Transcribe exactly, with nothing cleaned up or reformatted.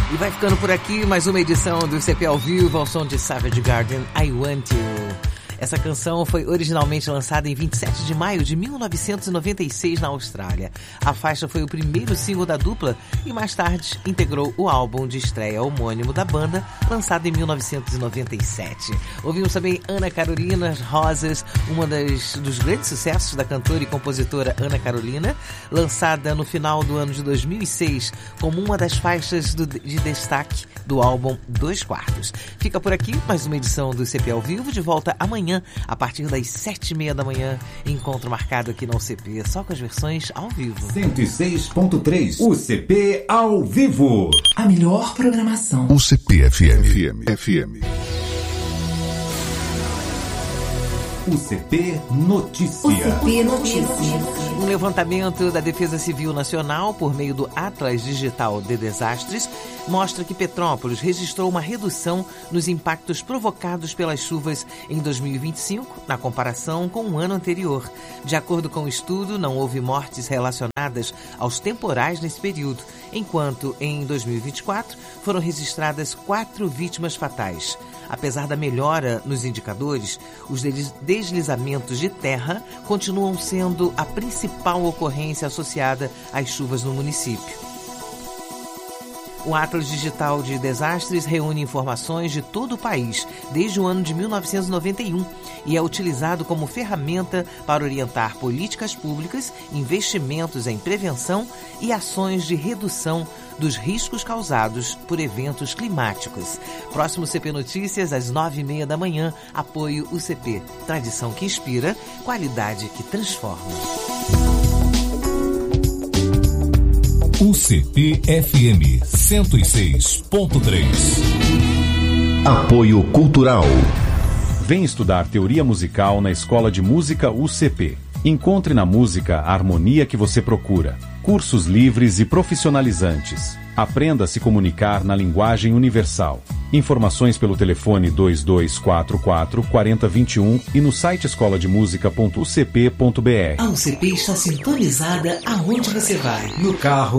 E vai ficando por aqui mais uma edição do C P ao vivo ao som de Savage Garden, I Want You. Essa canção foi originalmente lançada em vinte e sete de maio de mil novecentos e noventa e seis na Austrália. A faixa foi o primeiro single da dupla e mais tarde integrou o álbum de estreia homônimo da banda, lançado em mil novecentos e noventa e sete. Ouvimos também Ana Carolina Rosas, uma das, dos grandes sucessos da cantora e compositora Ana Carolina, lançada no final do ano de dois mil e seis como uma das faixas do, de destaque do álbum Dois Quartos. Fica por aqui mais uma edição do C P ao vivo, de volta amanhã a partir das sete e meia da manhã, encontro marcado aqui no C P, só com as versões ao vivo. cento e seis ponto três, o C P ao vivo. A melhor programação. O C P F M. F M. F M. O C P Notícia. O C P Notícia. Um levantamento da Defesa Civil Nacional por meio do Atlas Digital de Desastres mostra que Petrópolis registrou uma redução nos impactos provocados pelas chuvas em dois mil e vinte e cinco, na comparação com o ano anterior. De acordo com o estudo, não houve mortes relacionadas aos temporais nesse período, enquanto em dois mil e vinte e quatro foram registradas quatro vítimas fatais. Apesar da melhora nos indicadores, os deslizamentos de terra continuam sendo a principal ocorrência associada às chuvas no município. O Atlas Digital de Desastres reúne informações de todo o país desde o ano de mil novecentos e noventa e um e é utilizado como ferramenta para orientar políticas públicas, investimentos em prevenção e ações de redução dos riscos causados por eventos climáticos. Próximo C P Notícias, às nove e meia da manhã. Apoio U C P. Tradição que inspira, qualidade que transforma. U C P F M cento e seis ponto três. Apoio Cultural. Vem estudar teoria musical na Escola de Música U C P. Encontre na música a harmonia que você procura. Cursos livres e profissionalizantes. Aprenda a se comunicar na linguagem universal. Informações pelo telefone dois dois quatro quatro, quatro zero dois um e no site escola de música ponto u c p ponto b r. A U C P está sintonizada aonde você vai. No carro,